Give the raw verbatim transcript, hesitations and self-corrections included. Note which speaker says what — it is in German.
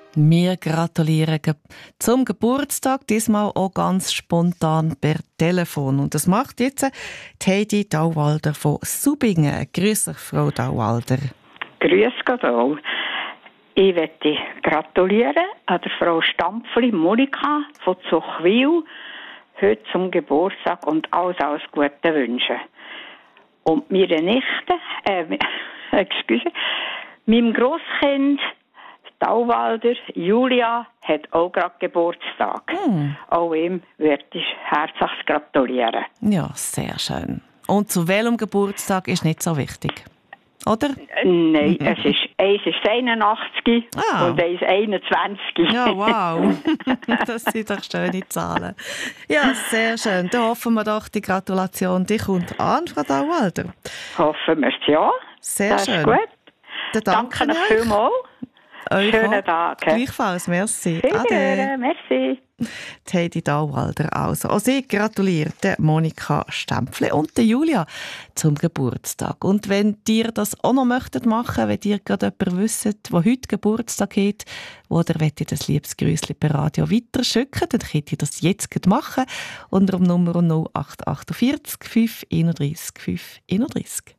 Speaker 1: Wir gratulieren ge- zum Geburtstag, diesmal auch ganz spontan per Telefon. Und das macht jetzt die Heidi Dauwalder von Subingen. Grüß dich, Frau Dauwalder.
Speaker 2: Grüß Gott auch. Ich möchte gratulieren an der Frau Stampfli Monika von Zuchwil heute zum Geburtstag und alles, alles Gute wünschen. Und meine Nichte, äh, excuse, meinem Grosskind Dauwalder, Julia, hat auch gerade Geburtstag. Mm. Auch ihm würde ich herzlich gratulieren.
Speaker 1: Ja, sehr schön. Und zu welchem Geburtstag ist nicht so wichtig, oder?
Speaker 2: Nein, es ist, eins ist einundachtzig
Speaker 1: ah.
Speaker 2: und eins einundzwanzig.
Speaker 1: Ja, wow. Das sind doch schöne Zahlen. Ja, sehr schön. Dann hoffen wir doch, die Gratulation, die kommt an, Frau Dauwalder.
Speaker 2: Hoffen wir es, ja.
Speaker 1: Sehr
Speaker 2: das
Speaker 1: schön.
Speaker 2: Ist gut.
Speaker 1: Dann
Speaker 2: danke Ihnen vielmals. Schönen Tag.
Speaker 1: Gleichfalls, merci.
Speaker 2: Ade. Merci.
Speaker 1: Die Heidi Dauwalder also. Auch sie gratuliert Monika Stempfle und der Julia zum Geburtstag. Und wenn ihr das auch noch möchtet machen, wenn ihr gerade jemanden wisst, der heute Geburtstag hat, oder wenn ihr das liebes Grüßli per Radio weiterschicken, dann könnt ihr das jetzt machen unter dem Nummer null acht vier acht fünf einunddreißig fünf einunddreißig.